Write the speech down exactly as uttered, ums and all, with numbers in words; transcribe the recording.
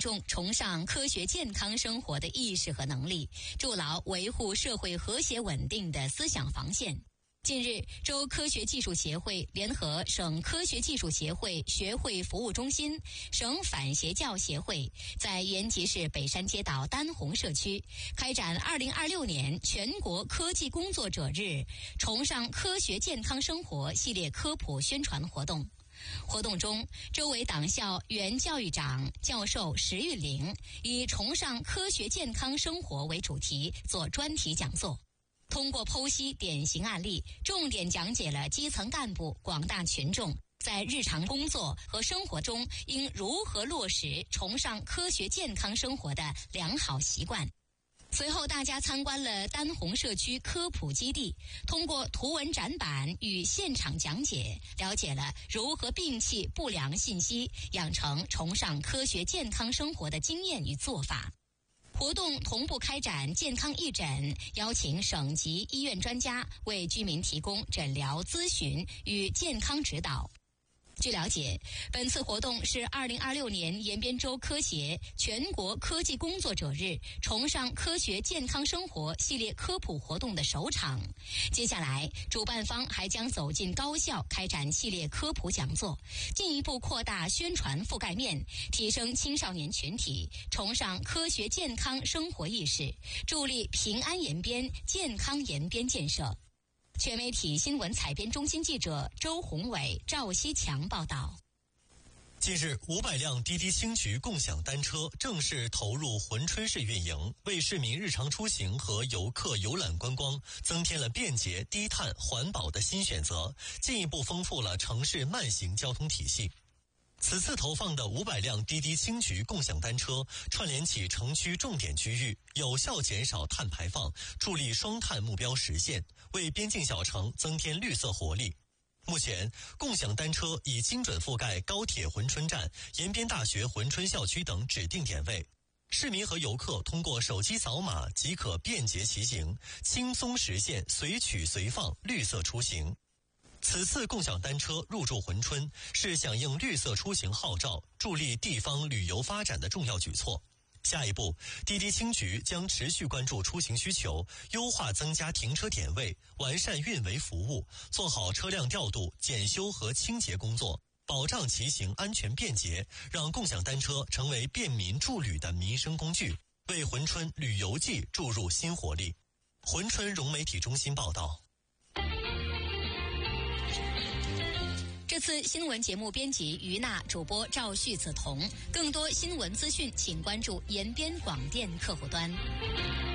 众崇尚科学健康生活的意识和能力，筑牢维护社会和谐稳定的思想防线。近日，州科学技术协会联合省科学技术协会学会服务中心、省反邪教协会，在延吉市北山街道丹红社区开展二零二六年全国科技工作者日崇尚科学健康生活系列科普宣传活动。活动中，州委党校原教育长教授石玉玲以崇尚科学健康生活为主题做专题讲座，通过剖析典型案例，重点讲解了基层干部、广大群众在日常工作和生活中应如何落实崇尚科学健康生活的良好习惯。随后，大家参观了丹红社区科普基地，通过图文展板与现场讲解，了解了如何摒弃不良信息，养成崇尚科学健康生活的经验与做法。活动同步开展健康义诊，邀请省级医院专家为居民提供诊疗咨询与健康指导。据了解，本次活动是二零二六年延边州科协全国科技工作者日崇尚科学健康生活系列科普活动的首场。接下来，主办方还将走进高校开展系列科普讲座，进一步扩大宣传覆盖面，提升青少年群体崇尚科学健康生活意识，助力平安延边、健康延边建设。全媒体新闻采编中心记者周宏伟、赵希强报道。 近日，五百辆滴滴青桔共享单车正式投入珲春市运营，为市民日常出行和游客游览观光增添了便捷、低碳、环保的新选择，进一步丰富了城市慢行交通体系。此次投放的五百辆滴滴青桔共享单车串联起城区重点区域，有效减少碳排放，助力双碳目标实现，为边境小城增添绿色活力。目前，共享单车已精准覆盖高铁珲春站、延边大学珲春校区等指定点位，市民和游客通过手机扫码即可便捷骑行，轻松实现随取随放绿色出行。此次共享单车入驻珲春，是响应绿色出行号召，助力地方旅游发展的重要举措。下一步，滴滴青桔将持续关注出行需求，优化增加停车点位，完善运维服务，做好车辆调度、检修和清洁工作，保障骑行安全便捷，让共享单车成为便民助旅的民生工具，为珲春旅游季注入新活力。珲春融媒体中心报道。 这次新闻节目编辑于娜，主播赵旭子彤。更多新闻资讯，请关注延边广电客户端。